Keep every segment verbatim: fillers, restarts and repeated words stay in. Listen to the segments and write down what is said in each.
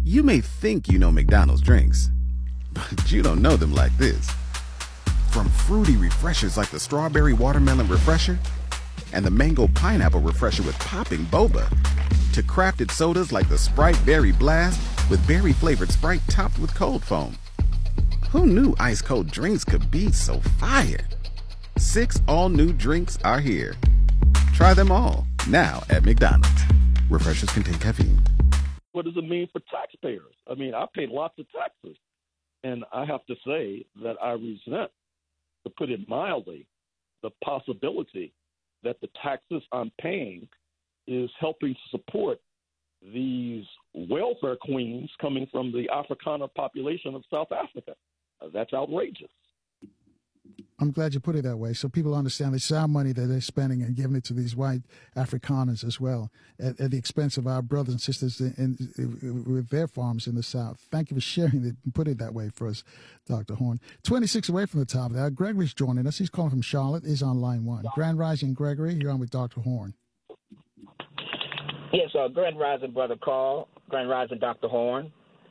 You may think you know McDonald's drinks, but you don't know them like this. From fruity refreshers like the Strawberry Watermelon Refresher and the Mango Pineapple Refresher with popping boba, to crafted sodas like the Sprite Berry Blast with berry-flavored Sprite topped with cold foam. Who knew ice-cold drinks could be so fire? Six all-new drinks are here. Try them all, now at McDonald's. Refreshers contain caffeine. What does it mean for taxpayers? I mean, I pay lots of taxes, and I have to say that I resent, to put it mildly, the possibility that the taxes I'm paying is helping to support these welfare queens coming from the Afrikaner population of South Africa. Uh, that's outrageous. I'm glad you put it that way, so people understand the sound money that they're spending and giving it to these white Afrikaners as well, at, at the expense of our brothers and sisters in, in, with their farms in the South. Thank you for sharing it and putting it that way for us, Doctor Horn. twenty-six away from the top of that, Gregory's joining us. He's calling from Charlotte. He's on line one. Grand Rising, Gregory. You're on with Doctor Horn. Yes, uh, Grand Rising, Brother Carl. Grand Rising, Doctor Horn.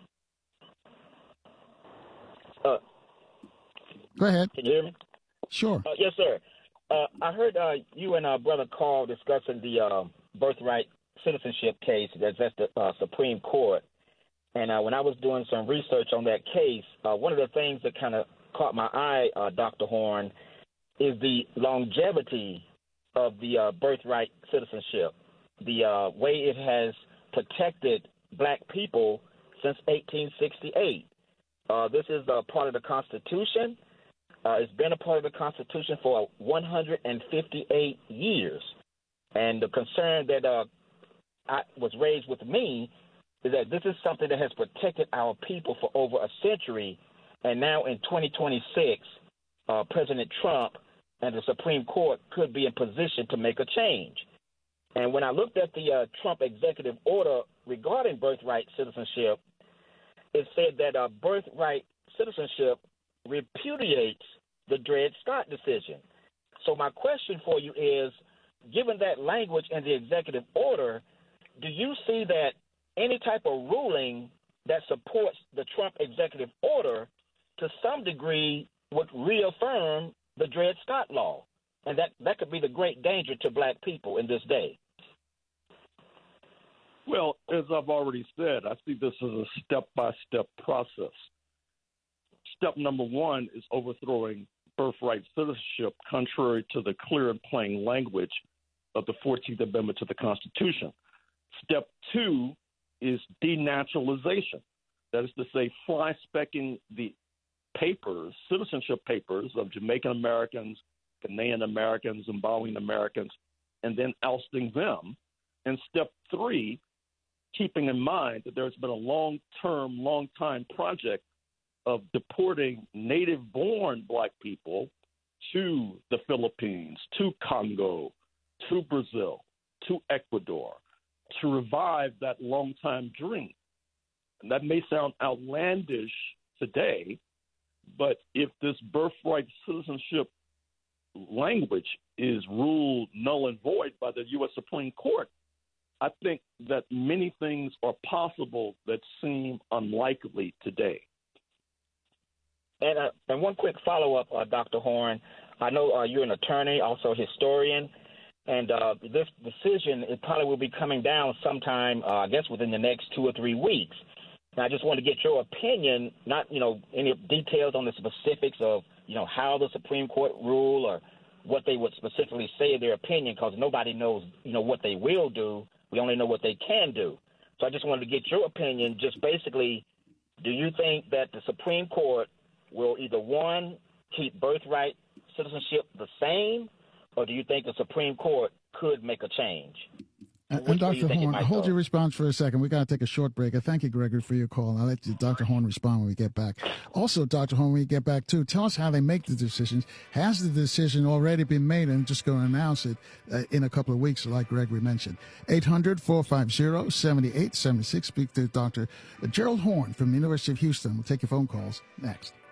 Uh, Go ahead. Can you hear me? Sure. Uh, yes, sir. Uh, I heard uh, you and uh, Brother Carl discussing the uh, birthright citizenship case that's at the uh, Supreme Court. And uh, when I was doing some research on that case, uh, one of the things that kind of caught my eye, uh, Doctor Horn, is the longevity of the uh, birthright citizenship, the uh, way it has protected black people since eighteen sixty-eight. Uh, this is a part of the Constitution. Uh, it's been a part of the Constitution for one hundred fifty-eight years. And the concern that uh, I, was raised with me is that this is something that has protected our people for over a century. And now in twenty twenty-six, uh, President Trump and the Supreme Court could be in position to make a change. And when I looked at the uh, Trump executive order regarding birthright citizenship, it said that uh, birthright citizenship repudiates the Dred Scott decision. So my question for you is, given that language in the executive order, do you see that any type of ruling that supports the Trump executive order to some degree would reaffirm the Dred Scott law? And that, that could be the great danger to black people in this day. Well, as I've already said, I see this as a step-by-step process. Step number one is overthrowing birthright citizenship contrary to the clear and plain language of the fourteenth Amendment to the Constitution. Step two is denaturalization. That is to say, fly-specking the papers, citizenship papers of Jamaican Americans, Ghanaian Americans, Zimbabwean Americans, and then ousting them. And step three, keeping in mind that there's been a long-term, long-time project of deporting native-born black people to the Philippines, to Congo, to Brazil, to Ecuador, to revive that long-time dream. And that may sound outlandish today, but if this birthright citizenship language is ruled null and void by the U S Supreme Court, I think that many things are possible that seem unlikely today. And uh, and one quick follow-up, uh, Doctor Horn. I know uh, you're an attorney, also a historian, and uh, this decision, it probably will be coming down sometime, uh, I guess, within the next two or three weeks. And I just want to get your opinion, not, you know, any details on the specifics of, you know, how the Supreme Court rule or what they would specifically say in their opinion, because nobody knows, you know, what they will do. We only know what they can do. So I just wanted to get your opinion, just basically, do you think that the Supreme Court will either, one, keep birthright citizenship the same, or do you think the Supreme Court could make a change? And, and Doctor Horn, hold go? your response for a second. We got to take a short break. I thank you, Gregory, for your call. I'll let you, Doctor Horn respond when we get back. Also, Doctor Horn, when we get back, too, tell us how they make the decisions. Has the decision already been made and just going to announce it uh, in a couple of weeks, like Gregory mentioned? eight hundred, four five zero, seven eight seven six. Speak to Doctor Gerald Horn from the University of Houston. We'll take your phone calls next.